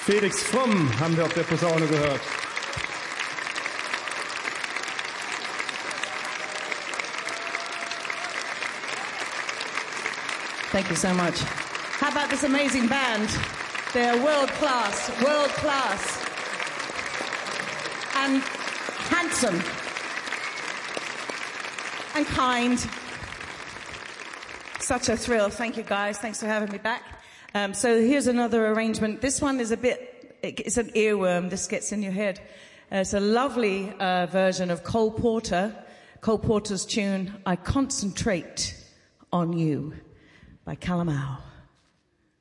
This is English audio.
Felix Fromm haben wir auf der Posaune gehört. Thank you so much. How about this amazing band? They're world class, and handsome, and kind. Such a thrill. Thank you, guys. Thanks for having me back. So here's another arrangement. This one is it's an earworm. This gets in your head. It's a lovely version of Cole Porter's tune, I Concentrate on You, by Calamao.